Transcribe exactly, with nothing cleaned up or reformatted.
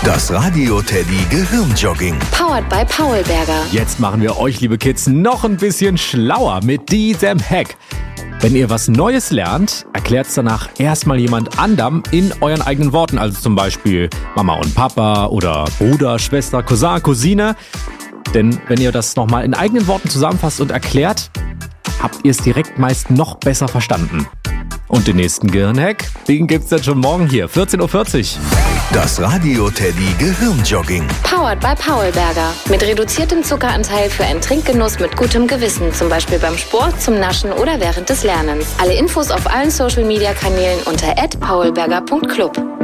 Das Radio Teddy Gehirnjogging. Powered by Paulberger. Jetzt machen wir euch, liebe Kids, noch ein bisschen schlauer mit diesem Hack. Wenn ihr was Neues lernt, erklärt es danach erstmal jemand anderem in euren eigenen Worten. Also zum Beispiel Mama und Papa oder Bruder, Schwester, Cousin, Cousine. Denn wenn ihr das nochmal in eigenen Worten zusammenfasst und erklärt, habt ihr es direkt meist noch besser verstanden. Und den nächsten Gehirnhack, den gibt's dann schon morgen hier, vierzehn Uhr vierzig. Das Radio Teddy Gehirnjogging. Powered by Paulberger. Mit reduziertem Zuckeranteil für einen Trinkgenuss mit gutem Gewissen. Zum Beispiel beim Sport, zum Naschen oder während des Lernens. Alle Infos auf allen Social Media Kanälen unter at paulberger punkt club.